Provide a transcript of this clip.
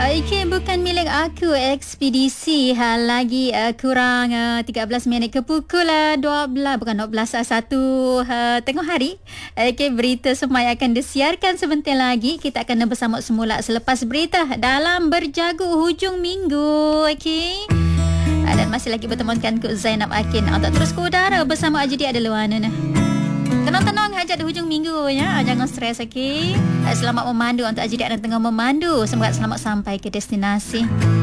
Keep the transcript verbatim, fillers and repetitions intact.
Okey, bukan milik aku ekspedisi. Ha, lagi uh, kurang uh, tiga belas minit ke pukul uh, dua belas, bukan dua belas, uh, satu uh, tengah hari. Okey, berita semai akan disiarkan sebentar lagi. Kita akan bersama semula selepas berita dalam Berjagu hujung minggu. Okey. Uh, dan masih lagi bertemankan ku Zainab Akin untuk terus ke udara bersama Ajdi ada luanan. Tenang-tenang hajat di hujung minggu ya. Jangan stres, okey. Selamat memandu untuk Ajdi yang tengah memandu. Semoga selamat sampai ke destinasi.